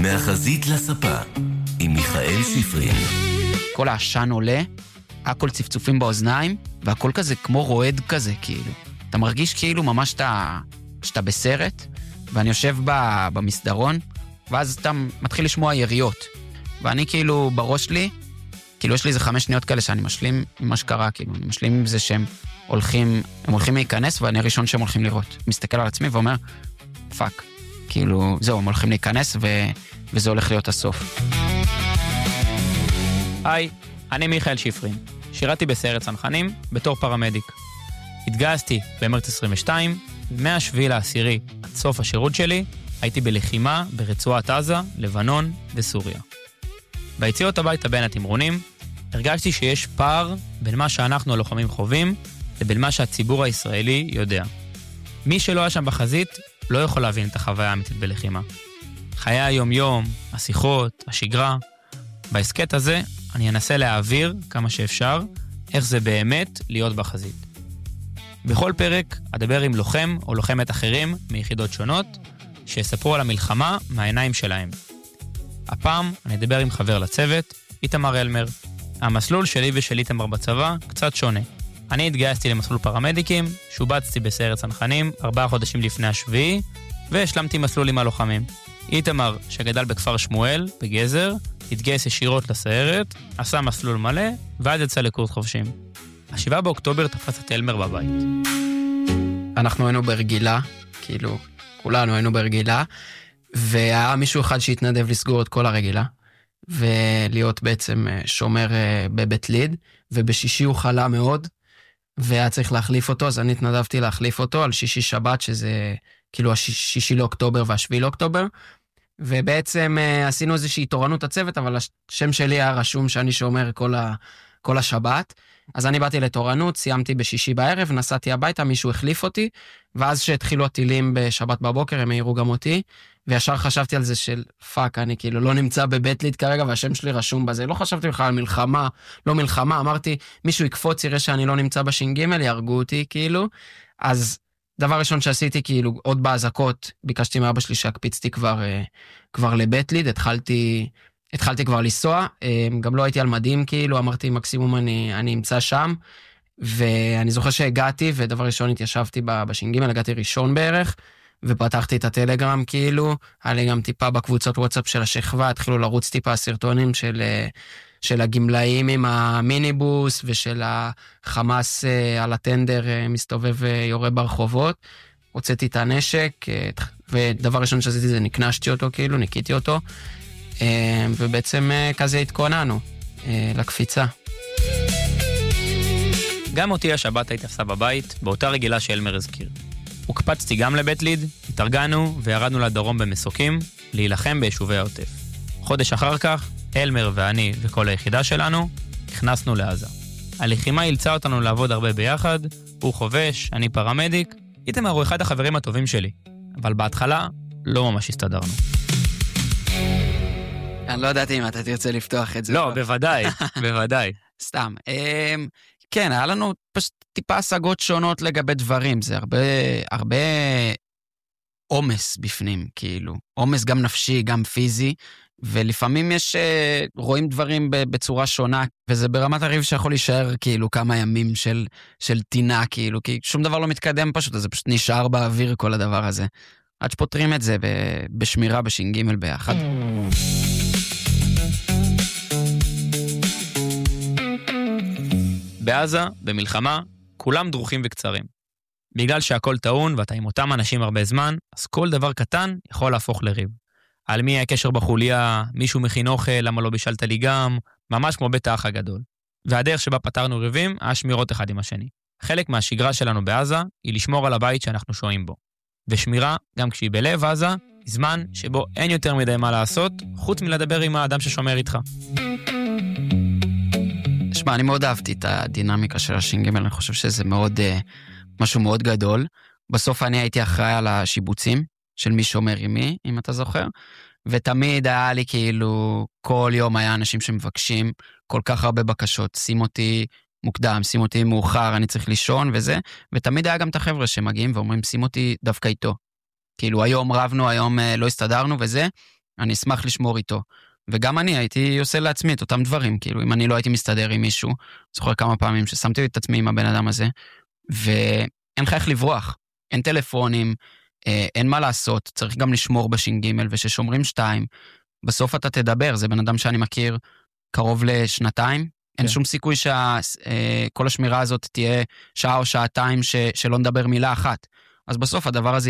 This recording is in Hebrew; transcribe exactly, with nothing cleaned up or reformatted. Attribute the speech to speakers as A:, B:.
A: מהחזית לספה, עם מיכאל שיפרין.
B: כל העשן עולה, הכל צפצופים באוזניים, והכל כזה כמו רועד כזה, כאילו. אתה מרגיש כאילו ממש שאתה, שאתה בסרט, ואני יושב במסדרון, ואז אתה מתחיל לשמוע יריות. ואני כאילו בראש לי, כאילו יש לי איזה חמש שניות כאלה שאני משלים עם מה שקרה, כאילו, אני משלים עם זה שהם הולכים, הם הולכים להיכנס, ואני הראשון שהם הולכים לראות. מסתכל על עצמי ואומר, פאק, כאילו, זהו, הם הולכים להיכנס, ו... וזה הולך להיות הסוף.
C: היי, אני מיכאל שיפרין. שירתי בסיירת צנחנים בתור פרמדיק. התגייסתי במרץ עשרים ושתיים, ומהשביעי לעשירי עד סוף השירות שלי, הייתי בלחימה ברצועת עזה, לבנון וסוריה. ביציאות הביתה בין התמרונים, הרגשתי שיש פער בין מה שאנחנו הלוחמים חווים, לבין מה שהציבור הישראלי יודע. מי שלא היה שם בחזית, לא יכול להבין את החוויה האמיתית בלחימה. חיי היום-יום, השיחות, השגרה. בעסקת הזה אני אנסה להעביר כמה שאפשר איך זה באמת להיות בחזית. בכל פרק אדבר עם לוחם או לוחמת אחרים מיחידות שונות שיספרו על המלחמה מהעיניים שלהם. הפעם אני אדבר עם חבר לצוות, איתמר אלמר. המסלול שלי ושל איתמר בצבא קצת שונה. אני התגייסתי למסלול פרמדיקים, שובצתי בסיירת צנחנים ארבעה חודשים לפני השביעי, והשלמתי מסלול עם הלוחמים. איתמר, שגדל בכפר שמואל, בגזר, התגייס ישירות לסיירת, עשה מסלול מלא, ועד יצא לקורס חובשים. השבעה באוקטובר תפס את אלמר בבית.
B: אנחנו היינו ברגילה, כאילו, כולנו היינו ברגילה, והיה מישהו אחד שהתנדב לסגור את כל הרגילה, ולהיות בעצם שומר בבית ליד, ובשישי הוא חלה מאוד, והיה צריך להחליף אותו, אז אני התנדבתי להחליף אותו על שישי שבת, שזה כאילו השישי לאוקטובר והשביעי לאוקטובר, ובעצם עשינו איזושהי תורנות הצוות, אבל השם שלי היה רשום שאני שומר כל, ה, כל השבת, אז אני באתי לתורנות, סיימתי בשישי בערב, נסעתי הביתה, מישהו החליף אותי, ואז שהתחילו הטילים בשבת בבוקר, הם העירו גם אותי, וישר חשבתי על זה של פאק, אני כאילו לא נמצא בבית ליד כרגע, והשם שלי רשום בזה, לא חשבתי בכלל על מלחמה, לא מלחמה, אמרתי, מישהו יקפוץ, יראה שאני לא נמצא בש"ג, יהרגו אותי, כאילו, אז דבר ראשון שעשיתי, כאילו, עוד בהזקות, ביקשתי מאבא שלי שהקפיצתי כבר, כבר לבית ליד, התחלתי, התחלתי כבר לנסוע, גם לא הייתי על מדים, כאילו, אמרתי, מקסימום אני, אני אמצא שם, ואני זוכר שהגעתי, ודבר ראשון התיישבתי בש"ג, הגעתי ראשון בערך, ופתחתי את הטלגרם, כאילו, היה לי גם טיפה בקבוצות וואטסאפ של השכבה, התחילו לרוץ טיפה סרטונים של, של הגמלאים עם המיניבוס, ושל החמאס על הטנדר מסתובב ויורה ברחובות, הוצאתי את הנשק, ודבר ראשון שעשיתי זה נקנשתי אותו, כאילו, ניקיתי אותו, ובעצם כזה התכוננו לקפיצה.
C: גם אותי השבת הייתי תפסה בבית, באותה רגילה שאלמר הזכיר. הוקפצתי גם לבית ליד, התארגנו וירדנו לדרום במסוקים, להילחם ביישובי העוטף. חודש אחר כך, אלמר ואני וכל היחידה שלנו, נכנסנו לעזה. הלחימה אילצה אותנו לעבוד הרבה ביחד, הוא חובש, אני פרמדיק, איתמר הוא אחד החברים הטובים שלי, אבל בהתחלה לא ממש הסתדרנו.
B: אני לא ידעתי אם אתה תרצה לפתוח את זה.
C: לא, בוודאי, בוודאי.
B: סתם. כן, היה לנו פשוט טיפה השגות שונות לגבי דברים, זה הרבה, הרבה עומס בפנים, כאילו. עומס גם נפשי, גם פיזי, ולפעמים יש, רואים דברים בצורה שונה, וזה ברמת הריב שיכול להישאר, כאילו, כמה ימים של, של טינה, כאילו, כי שום דבר לא מתקדם פשוט, אז זה פשוט נשאר באוויר כל הדבר הזה. עד שפותרים את זה בשמירה, בש"ג ביחד.
C: בעזה, במלחמה, כולם דרוכים וקצרים. בגלל שהכל טעון ואתה עם אותם אנשים הרבה זמן, אז כל דבר קטן יכול להפוך לריב. על מי הקשר בחוליה, מישהו מכין אוכל, למה לא בישלת לי גם, ממש כמו בית האח הגדול. והדרך שבה פתרנו ריבים, היה שמירות אחד עם השני. חלק מהשגרה שלנו בעזה היא לשמור על הבית שאנחנו שוהים בו. ושמירה, גם כשהיא בלב עזה, היא זמן שבו אין יותר מדי מה לעשות, חוץ מלדבר עם האדם ששומר איתך.
B: תשמע, אני מאוד אהבתי את הדינמיקה של הש"ג, אני חושב שזה מאוד, משהו מאוד גדול. בסוף אני הייתי אחראי על השיבוצים של מי שומר עם מי, אם אתה זוכר, ותמיד היה לי כאילו, כל יום היה אנשים שמבקשים כל כך הרבה בקשות, שים אותי מוקדם, שים אותי מאוחר, אני צריך לישון וזה, ותמיד היה גם את החבר'ה שמגיעים ואומרים, שים אותי דווקא איתו. כאילו היום רבנו, היום לא הסתדרנו וזה, אני אשמח לשמור איתו. וגם אני הייתי עושה לעצמי את אותם דברים, כאילו אם אני לא הייתי מסתדר עם מישהו, זוכר כמה פעמים ששמתי את עצמי עם הבן אדם הזה, ואין לך איך לברוח, אין טלפונים, אין מה לעשות, צריך גם לשמור בשינג' וששומרים שתיים, בסוף אתה תדבר, זה בן אדם שאני מכיר קרוב לשנתיים, אין שום סיכוי שכל השמירה הזאת תהיה שעה או שעתיים שלא נדבר מילה אחת, אז בסוף הדבר הזה